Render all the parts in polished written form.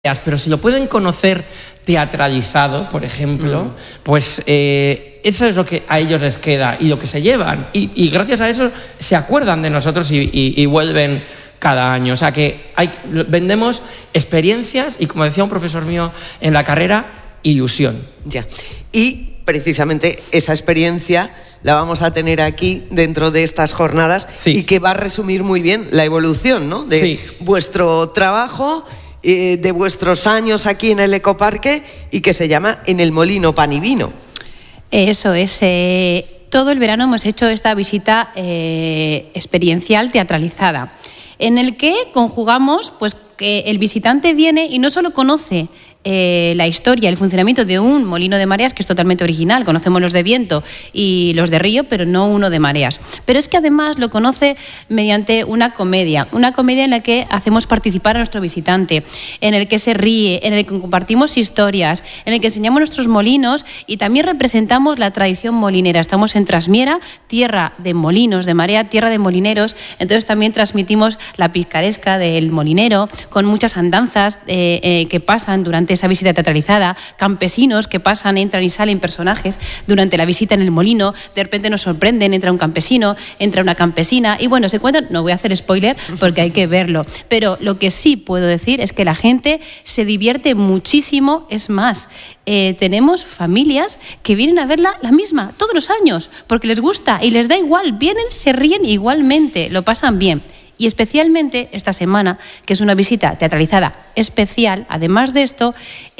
pero si lo pueden conocer teatralizado, por ejemplo, pues eso es lo que a ellos les queda y lo que se llevan. Y gracias a eso se acuerdan de nosotros y vuelven cada año. O sea que vendemos experiencias y, como decía un profesor mío en la carrera, ilusión. Ya. Y precisamente esa experiencia la vamos a tener aquí dentro de estas jornadas, sí, y que va a resumir muy bien la evolución, ¿no?, de sí, vuestro trabajo, de vuestros años aquí en el Ecoparque, y que se llama En el Molino Pan y Vino. Eso es. Todo el verano hemos hecho esta visita experiencial teatralizada, en el que conjugamos pues que el visitante viene y no solo conoce la historia, el funcionamiento de un molino de mareas, que es totalmente original. Conocemos los de viento y los de río, pero no uno de mareas. Pero es que además lo conoce mediante una comedia en la que hacemos participar a nuestro visitante, en el que se ríe, en el que compartimos historias, en el que enseñamos nuestros molinos y también representamos la tradición molinera. Estamos en Trasmiera, tierra de molinos de marea, tierra de molineros, entonces también transmitimos la picaresca del molinero, con muchas andanzas que pasan durante esa visita teatralizada, campesinos que pasan, entran y salen personajes durante la visita en el molino, de repente nos sorprenden, entra un campesino, entra una campesina, y bueno, se cuentan, no voy a hacer spoiler porque hay que verlo, pero lo que sí puedo decir es que la gente se divierte muchísimo. Es más, tenemos familias que vienen a verla la misma todos los años, porque les gusta y les da igual, vienen, se ríen igualmente, lo pasan bien. Y especialmente esta semana, que es una visita teatralizada especial, además de esto,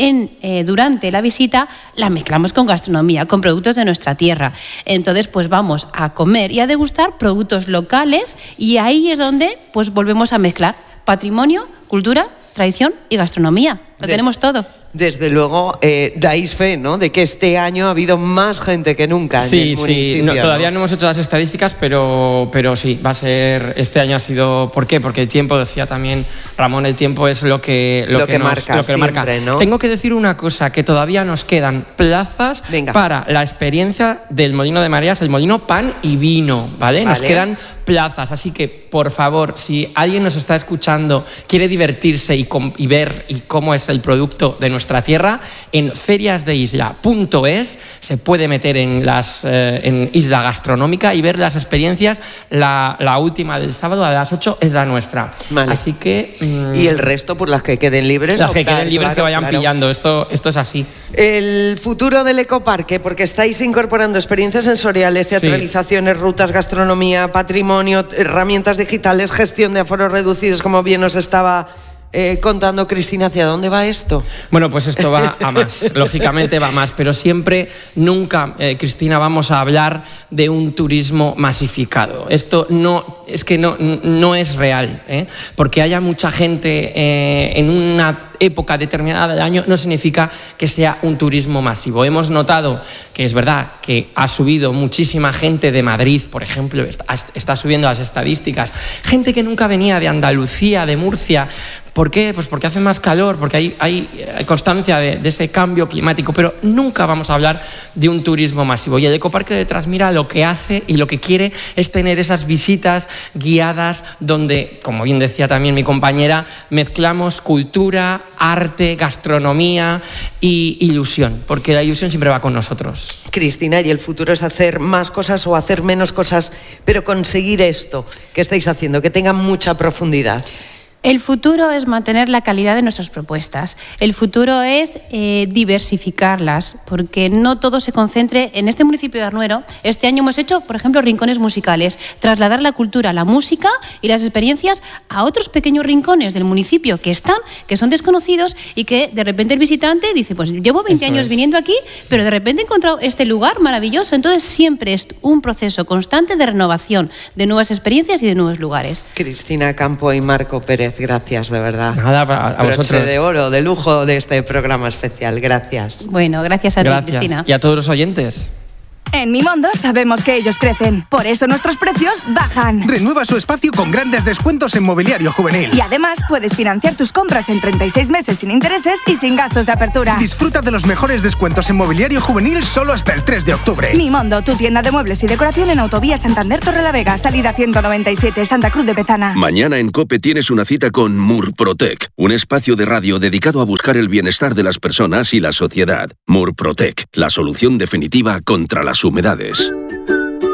durante la visita la mezclamos con gastronomía, con productos de nuestra tierra. Entonces, pues vamos a comer y a degustar productos locales, y ahí es donde pues volvemos a mezclar patrimonio, cultura, tradición y gastronomía. Lo tenemos todo. Desde luego, dais fe, ¿no?, de que este año ha habido más gente que nunca en el municipio. Sí, no, todavía no hemos hecho las estadísticas, pero sí, va a ser, este año ha sido, ¿por qué? Porque el tiempo, decía también Ramón, el tiempo es lo que marca, ¿no? Tengo que decir una cosa, que todavía nos quedan plazas para la experiencia del Molino de Mareas, el Molino Pan y Vino, ¿vale? Nos quedan plazas, así que, por favor, si alguien nos está escuchando, quiere divertirse y ver cómo es el producto de nuestra tierra, en feriasdeisla.es se puede meter en Isla Gastronómica y ver las experiencias. La última del sábado a las 8 es la nuestra. Vale. Así que... y el resto, por las que queden libres. Las que queden libres, que vayan pillando. Esto es así. El futuro del Ecoparque, porque estáis incorporando experiencias sensoriales, teatralizaciones, rutas, gastronomía, patrimonio, herramientas digitales, gestión de aforos reducidos, como bien nos estaba contando Cristina. ¿Hacia dónde va esto? Bueno, pues esto va a más, lógicamente va a más, pero nunca, Cristina, vamos a hablar de un turismo masificado. Esto no es real, porque haya mucha gente en una época determinada del año no significa que sea un turismo masivo. Hemos notado que es verdad que ha subido muchísima gente de Madrid, por ejemplo, está subiendo las estadísticas, gente que nunca venía de Andalucía, de Murcia. ¿Por qué? Pues porque hace más calor, porque hay constancia de ese cambio climático, pero nunca vamos a hablar de un turismo masivo. Y el Ecoparque de Trasmiera lo que hace y lo que quiere es tener esas visitas guiadas donde, como bien decía también mi compañera, mezclamos cultura, arte, gastronomía y ilusión, porque la ilusión siempre va con nosotros. Cristina, ¿y el futuro es hacer más cosas o hacer menos cosas, pero conseguir esto que estáis haciendo, que tenga mucha profundidad? El futuro es mantener la calidad de nuestras propuestas. El futuro es diversificarlas, porque no todo se concentre en este municipio de Arnuero. Este año hemos hecho, por ejemplo, rincones musicales, trasladar la cultura, la música y las experiencias a otros pequeños rincones del municipio que son desconocidos, y que de repente el visitante dice, pues llevo 20 años viniendo aquí, pero de repente he encontrado este lugar maravilloso. Entonces siempre es un proceso constante de renovación, de nuevas experiencias y de nuevos lugares. Cristina Campo y Marco Pérez, gracias, de verdad. Nada, a vosotros. Broche de oro, de lujo de este programa especial. Gracias. Bueno, gracias a ti, Cristina. Y a todos los oyentes. En Mimondo sabemos que ellos crecen, por eso nuestros precios bajan. Renueva su espacio con grandes descuentos en mobiliario juvenil. Y además puedes financiar tus compras en 36 meses sin intereses y sin gastos de apertura. Disfruta de los mejores descuentos en mobiliario juvenil solo hasta el 3 de octubre. Mimondo, tu tienda de muebles y decoración en Autovía Santander Torrelavega, salida 197, Santa Cruz de Pezana. Mañana en COPE tienes una cita con Murprotec, un espacio de radio dedicado a buscar el bienestar de las personas y la sociedad. Murprotec, la solución definitiva contra las humedades.